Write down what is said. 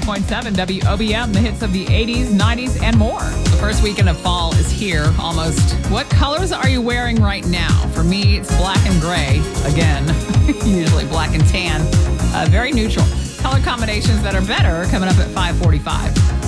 92.7 WOBM, the hits of the 80s, 90s, and more. The first weekend of fall is here, almost. What colors are you wearing right now? For me, it's black and gray. Again, usually black and tan. Very neutral. Color combinations that are better are coming up at 5:45.